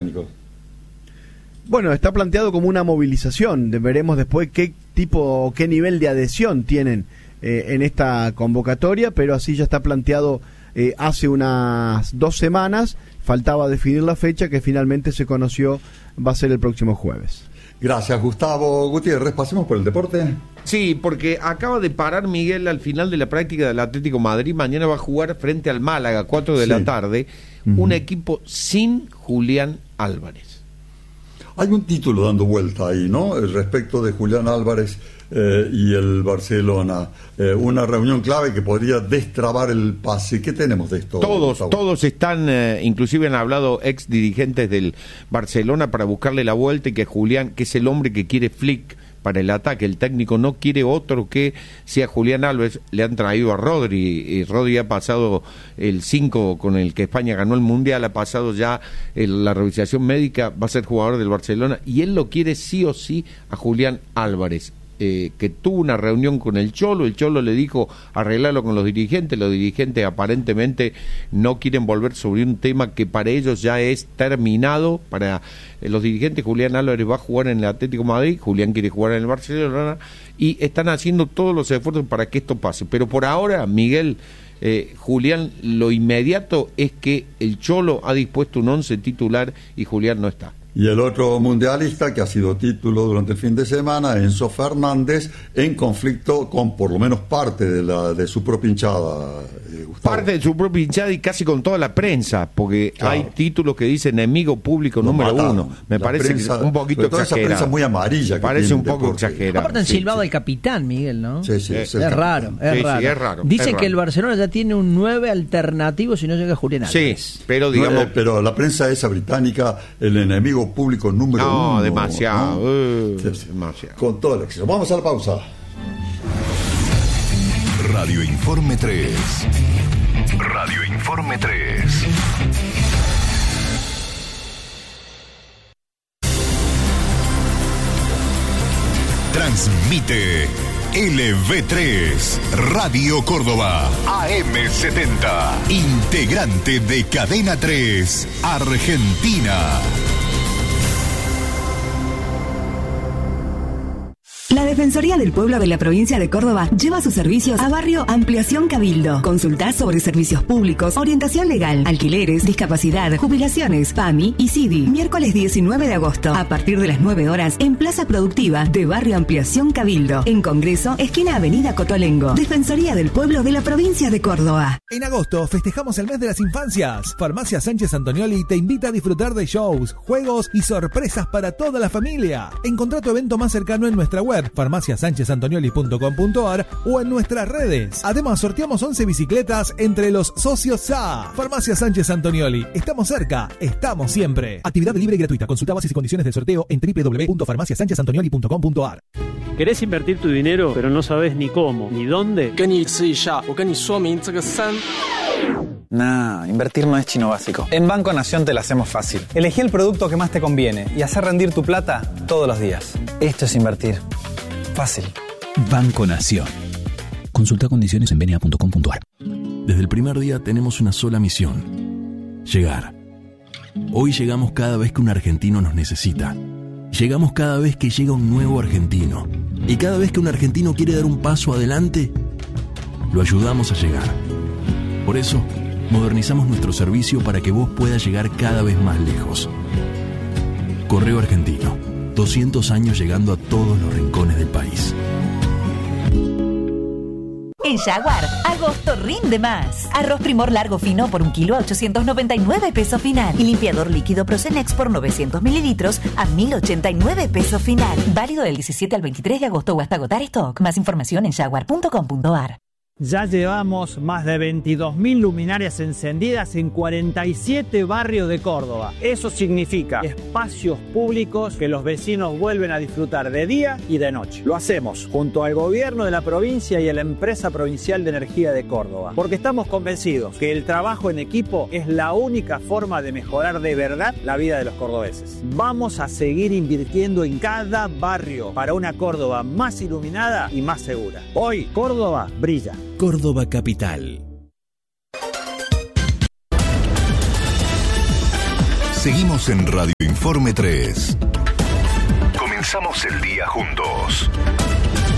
Bueno, está planteado como una movilización. Veremos después qué nivel de adhesión tienen en esta convocatoria, pero así ya está planteado hace unas 2 semanas. Faltaba definir la fecha, que finalmente se conoció, va a ser el próximo jueves. Gracias, Gustavo Gutiérrez. Pasemos por el deporte. Sí, porque acaba de parar Miguel al final de la práctica del Atlético Madrid. Mañana va a jugar frente al Málaga, 4 de la tarde, un equipo sin Julián Álvarez. Hay un título dando vuelta ahí, ¿no? Respecto de Julián Álvarez y el Barcelona. Una reunión clave que podría destrabar el pase. ¿Qué tenemos de esto? Todos están, inclusive han hablado ex dirigentes del Barcelona para buscarle la vuelta, y que Julián, que es el hombre que quiere Flick para el ataque, el técnico no quiere otro que sea Julián Álvarez. Le han traído a Rodri, y Rodri ha pasado el 5 con el que España ganó el Mundial, ha pasado ya la revisación médica, va a ser jugador del Barcelona, y él lo quiere sí o sí a Julián Álvarez. Que tuvo una reunión con el Cholo le dijo arreglarlo con los dirigentes aparentemente no quieren volver sobre un tema que para ellos ya es terminado. Para los dirigentes, Julián Álvarez va a jugar en el Atlético de Madrid, Julián quiere jugar en el Barcelona, y están haciendo todos los esfuerzos para que esto pase, pero por ahora, Miguel, Julián, lo inmediato es que el Cholo ha dispuesto un 11 titular y Julián no está. Y el otro mundialista que ha sido título durante el fin de semana, Enzo Fernández, en conflicto con por lo menos parte de su propia hinchada. Gustavo. Parte de su propia hinchada y casi con toda la prensa, porque hay títulos que dicen enemigo público número 1. Me parece prensa, que es un poquito exagerado. Esa prensa muy amarilla. Parece un poco exagerado. Aparte han silbado al capitán, Miguel, ¿no? Sí, es raro. Dicen que el Barcelona ya tiene un 9 alternativo si no llega Julián Álvarez. Sí, pero digamos... pero la prensa esa británica, el enemigo público número 1. No, demasiado. Demasiado. Con todo el exceso. Vamos a la pausa. Radio Informe 3. Radio Informe 3. Transmite LV3 Radio Córdoba AM70, integrante de Cadena 3 Argentina. La Defensoría del Pueblo de la provincia de Córdoba lleva sus servicios a Barrio Ampliación Cabildo. Consultá sobre servicios públicos, orientación legal, alquileres, discapacidad, jubilaciones, PAMI y CIDI. Miércoles 19 de agosto, a partir de las 9 horas, en Plaza Productiva de Barrio Ampliación Cabildo. En Congreso, esquina Avenida Cotolengo. Defensoría del Pueblo de la provincia de Córdoba. En agosto festejamos el mes de las infancias. Farmacia Sánchez Antonioli te invita a disfrutar de shows, juegos y sorpresas para toda la familia. Encontrá tu evento más cercano en nuestra web farmaciasanchezantonioli.com.ar o en nuestras redes. Además, sorteamos 11 bicicletas entre los socios SA. Farmacia Sánchez Antonioli. Estamos cerca, estamos siempre. Actividad libre y gratuita. Consulta bases y condiciones del sorteo en www.farmaciasanchezantonioli.com.ar. ¿Querés invertir tu dinero, pero no sabes ni cómo, ni dónde? Nah, invertir no es chino básico. En Banco Nación te lo hacemos fácil. Elegí el producto que más te conviene y hacer rendir tu plata todos los días. Esto es invertir. Fácil. Banco Nación. Consulta condiciones en bna.com.ar. Desde el primer día tenemos una sola misión: llegar. Hoy llegamos cada vez que un argentino nos necesita. Llegamos cada vez que llega un nuevo argentino. Y cada vez que un argentino quiere dar un paso adelante, lo ayudamos a llegar. Por eso, modernizamos nuestro servicio para que vos puedas llegar cada vez más lejos. Correo Argentino. 200 años llegando a todos los rincones del país. En Jaguar, agosto rinde más. Arroz Primor largo fino por 1 kilo a 899 pesos final. Y limpiador líquido Procenex por 900 mililitros a 1089 pesos final. Válido del 17 al 23 de agosto o hasta agotar stock. Más información en jaguar.com.ar. Ya llevamos más de 22.000 luminarias encendidas en 47 barrios de Córdoba. Eso significa espacios públicos que los vecinos vuelven a disfrutar de día y de noche. Lo hacemos junto al gobierno de la provincia y a la empresa provincial de energía de Córdoba, porque estamos convencidos que el trabajo en equipo es la única forma de mejorar de verdad la vida de los cordobeses. Vamos a seguir invirtiendo en cada barrio para una Córdoba más iluminada y más segura. Hoy, Córdoba brilla. Córdoba Capital. Seguimos en Radio Informe 3. Comenzamos el día juntos.